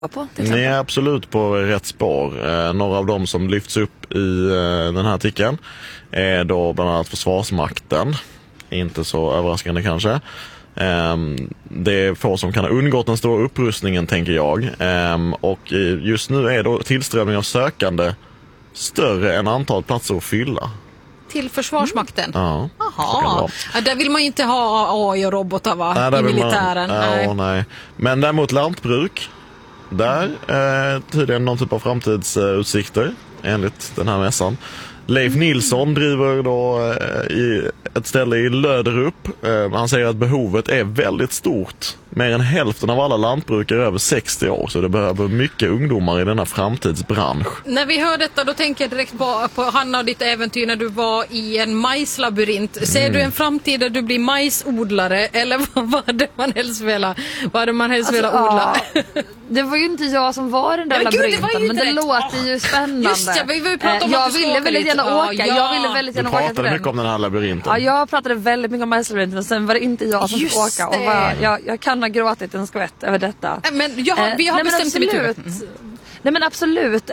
på? Ni är absolut på rätt spår. Några av dem som lyfts upp i den här artikeln är då bland annat Försvarsmakten. Inte så överraskande kanske. Det är få som kan ha undgått den stora upprustningen, tänker jag. Och just nu är då tillströmning av sökande större än antal platser att fylla. Till Försvarsmakten? Ja. Jaha. Där vill man ju inte ha AI och robotar, va? Nej, i militären. Nej. Men däremot lantbruk, där tydligen någon typ av framtidsutsikter enligt den här mässan. Leif Nilsson driver då i ett ställe i Löderup. Han säger att behovet är väldigt stort. Mer än hälften av alla lantbrukare är över 60 år, så det behöver mycket ungdomar i denna framtidsbransch. När vi hör detta, då tänker jag direkt på Hanna och ditt äventyr när du var i en majslabyrint. Ser du en framtid där du blir majsodlare, eller vad hade man helst velat odla? Det var ju inte jag som var den där labyrinten, men det låter ju spännande. Just det, vi var ju prata om jag ville väldigt gärna åka. Jag ville väldigt gärna åka till den. Du pratade mycket om den här labyrinten. Ja, jag pratade väldigt mycket om majslabyrinten, och sen var det inte jag som fick åka. Och jag kan ha gråtit en skvätt över detta. Men vi har bestämt i mitt huvud. Nej, men absolut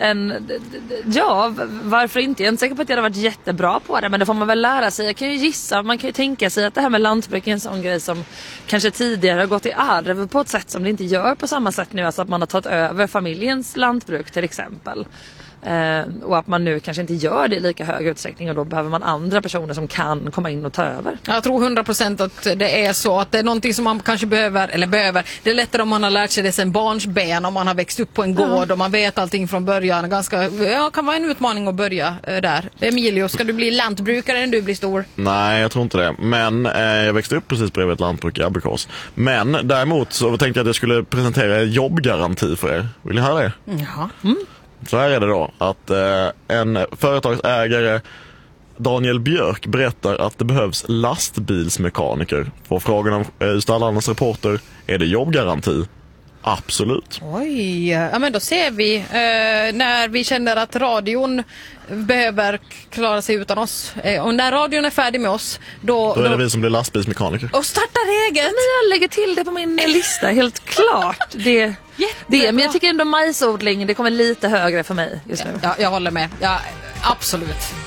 varför inte? Jag är inte säker på att jag hade varit jättebra på det, men det får man väl lära sig. Jag kan ju gissa, man kan ju tänka sig att det här med lantbruk är en sån grej som kanske tidigare har gått i arv på ett sätt som det inte gör på samma sätt nu, alltså att man har tagit över familjens lantbruk till exempel. Och att man nu kanske inte gör det i lika hög utsträckning, och då behöver man andra personer som kan komma in och ta över. Jag tror 100% att det är så, att det är någonting som man kanske behöver. Det är lättare om man har lärt sig det sen barnsben, om man har växt upp på en gård och man vet allting från början. Kan vara en utmaning att börja där. Emilio, ska du bli lantbrukare när du blir stor? Nej, jag tror inte det. Men jag växte upp precis bredvid ett lantbruk i Abbekås. Men däremot så tänkte jag att jag skulle presentera jobbgaranti för er. Vill ni höra det? Jaha. Så här är det då, att en företagsägare, Daniel Björk, berättar att det behövs lastbilsmekaniker. På frågan om Ystad-Landets reporter, är det jobbgaranti? Absolut. Oj, ja, men då ser vi när vi känner att radion behöver klara sig utan oss. Och när radion är färdig med oss, då är det vi som blir lastbilsmekaniker. Och startar eget. Men jag lägger till det på min lista, helt klart. Men jag tycker ändå majsodling, det kommer lite högre för mig just nu. Ja, jag håller med. Ja, absolut.